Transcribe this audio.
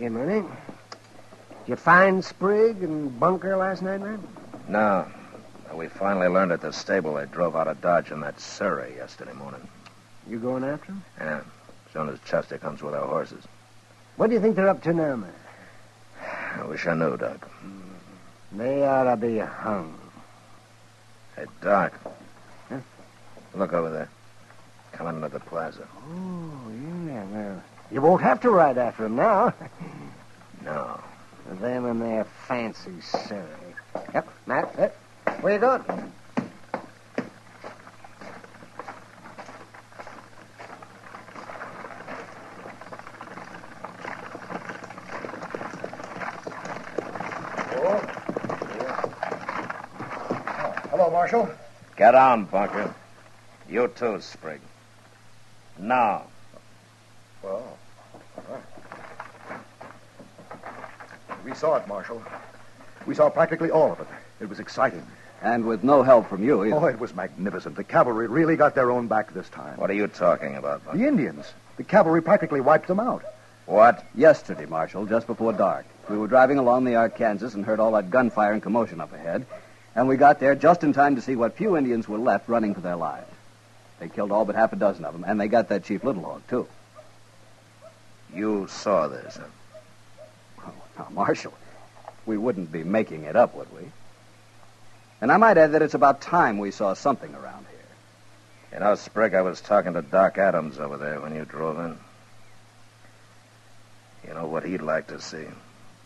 you, Mooney. Did you find Sprigg and Bunker last night, man? No. We finally learned at the stable they drove out of Dodge in that Surrey yesterday morning. You going after them? Yeah, as soon as Chester comes with our horses. What do you think they're up to now, man? I wish I knew, Doc. They ought to be hung. Hey, Doc. Huh? Look over there. Coming into the plaza. Oh, yeah, well, you won't have to ride after them now. No. Them and their fancy Surrey. Yep, Matt, yep. Where you going? Hello, Marshal. Get on, Bunker. You too, Sprigg. Now. Well, all right. We saw it, Marshal. We saw practically all of it. It was exciting. And with no help from you either. Oh, it was magnificent. The cavalry really got their own back this time. What are you talking about, Bunker? The Indians. The cavalry practically wiped them out. What? Yesterday, Marshal, just before dark. We were driving along the Arkansas and heard all that gunfire and commotion up ahead. And we got there just in time to see what few Indians were left running for their lives. They killed all but half a dozen of them, and they got that Chief Little Hawk, too. You saw this, huh? Oh, now, Marshal, we wouldn't be making it up, would we? And I might add that it's about time we saw something around here. You know, Sprigg, I was talking to Doc Adams over there when you drove in. You know what he'd like to see?